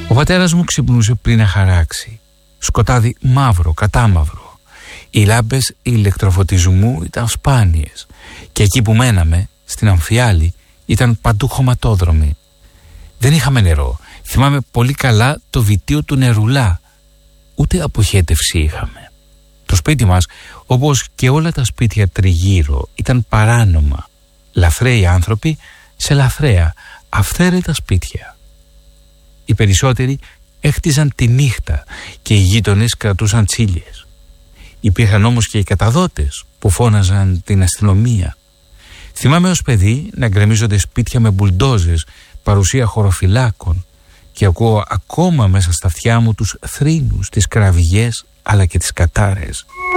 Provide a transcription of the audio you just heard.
Ο πατέρας μου ξυπνούσε πριν να χαράξει. Σκοτάδι μαύρο, κατάμαυρο. Οι λάμπες ηλεκτροφωτισμού ήταν σπάνιες και εκεί που μέναμε, στην Αμφιάλη, ήταν παντού χωματόδρομοι. Δεν είχαμε νερό. Θυμάμαι πολύ καλά το βιτίο του νερουλά. Ούτε αποχέτευση είχαμε. Το σπίτι μας, όπως και όλα τα σπίτια τριγύρω, ήταν παράνομα. Λαθρέοι άνθρωποι σε λαθρέα, αυθαίρετα σπίτια. Οι περισσότεροι έχτιζαν τη νύχτα και οι γείτονες κρατούσαν τσίλιες. Υπήρχαν όμως και οι καταδότες που φώναζαν την αστυνομία. Θυμάμαι ως παιδί να γκρεμίζονται σπίτια με μπουλντόζες, παρουσία χωροφυλάκων, και ακούω ακόμα μέσα στα αυτιά μου τους θρήνους, τις κραυγές αλλά και τις κατάρες.